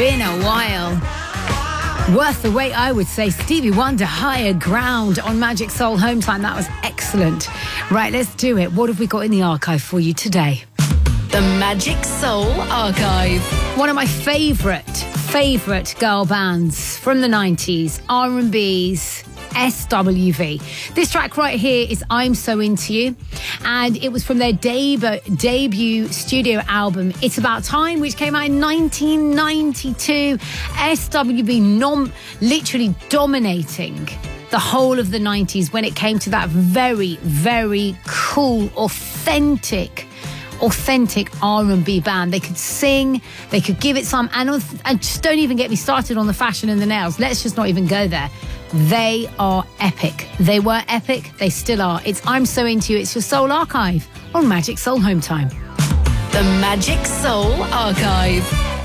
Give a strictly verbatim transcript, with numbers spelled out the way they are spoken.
been a while. Worth the wait, I would say. Stevie Wonder, Higher Ground on Magic Soul Home Time. That was excellent. Right, let's do it. What have we got in the archive for you today? The Magic Soul Archive. One of my favourite, favourite girl bands from the nineties, R and B's S W V. This track right here is I'm So Into You, and it was from their debut, debut studio album It's About Time, which came out in nineteen ninety-two. S W V nom- literally dominating the whole of the nineties when it came to that very, very cool, authentic authentic R and B band. They could sing, they could give it some, and, and just don't even get me started on the fashion and the nails. Let's just not even go there. They are epic. They were epic. They still are. It's I'm So Into You. It's your Soul Archive on Magic Soul Home Time. The Magic Soul Archive.